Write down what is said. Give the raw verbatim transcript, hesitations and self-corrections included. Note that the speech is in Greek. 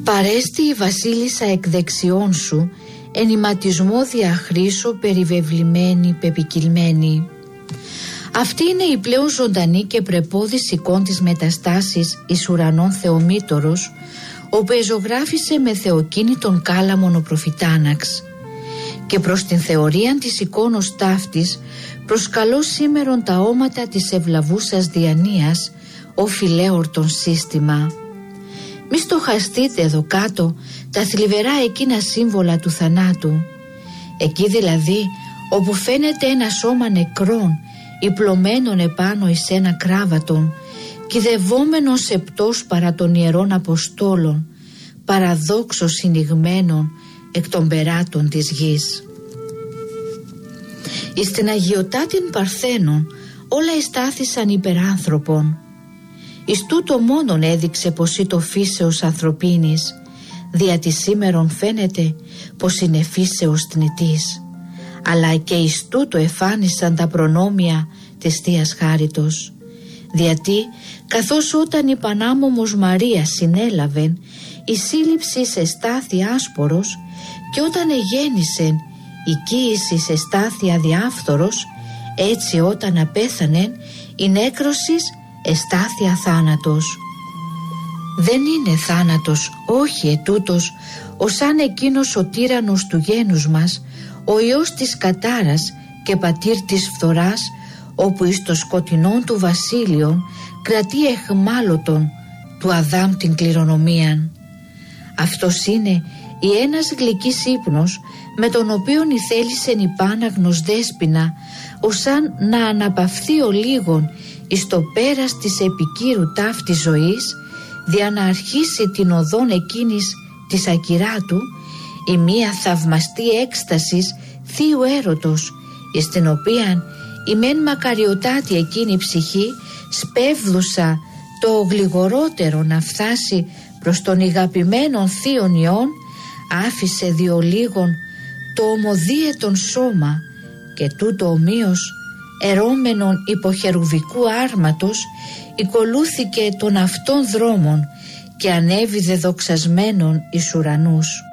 Παρέστη η βασίλισσα εκ δεξιών σου, ενηματισμό διαχρήσω περιβεβλημένη, πεπικυλμένη. Αυτή είναι η πλέον ζωντανή και πρεπόδης εικόν της μεταστάσης εις ουρανών Θεομήτωρος, όπου εζωγράφησε με θεοκίνητον κάλαμον ο προφητάναξ. Και προς την θεωρία της εικόνος ταύτης προσκαλώ σήμερον τα όματα της ευλαβούσας διανοίας, ο φιλέορτον σύστημα. Μη στοχαστείτε εδώ κάτω τα θλιβερά εκείνα σύμβολα του θανάτου. Εκεί δηλαδή όπου φαίνεται ένα σώμα νεκρών υπλωμένον επάνω εις ένα κράβατον, κυδευόμενον σεπτός παρά των ιερών Αποστόλων, παραδόξω συνηγμένων εκ των περάτων της γης. Εις την αγιωτάτην Παρθένων όλα εστάθησαν υπεράνθρωπον. Εις τούτο μόνον έδειξε πως ή το φύσεως ανθρωπίνης, δια τη σήμερον φαίνεται πως είναι φύσεως θνητής, αλλά και εις τούτο εφάνισαν τα προνόμια της Θείας Χάριτος, διατί καθώς όταν η Πανάμωμος Μαρία συνέλαβεν, η σύλληψη σε στάθη άσπορος, και όταν εγέννησεν η κοίηση σε στάθη αδιάφθορος, έτσι όταν απέθανεν η νέκρωσης εστάθη αθάνατος. Δεν είναι θάνατος, όχι ετούτος, ως αν εκείνος ο τύραννος του γένους μας, ο Υιός της κατάρας και πατήρ της φθοράς, όπου εις το σκοτεινόν του βασίλειον κρατεί εχμάλωτον του Αδάμ την κληρονομίαν. Αυτός είναι η ένας γλυκής ύπνος με τον οποίον η θέλησεν η Πάναγνος Δέσποινα, ως αν να αναπαυθεί ο λίγον εις το πέρας της επικύρου ταύτης ζωής, δια να αρχίσει την οδόν εκείνης της ακυράτου, η μία θαυμαστή έκστασης θείου έρωτος, εις την οποίαν η μεν μακαριωτάτη εκείνη ψυχή σπέβδουσα το γλιγορότερο να φτάσει προς τον ηγαπημένον θείον Υιόν, άφησε διολίγον το ομοδίαιτον σώμα, και τούτο ομοίως ερώμενον υποχερουβικού άρματος οικολούθηκε των αυτών δρόμων και ανέβηδε δοξασμένον εις ουρανούς.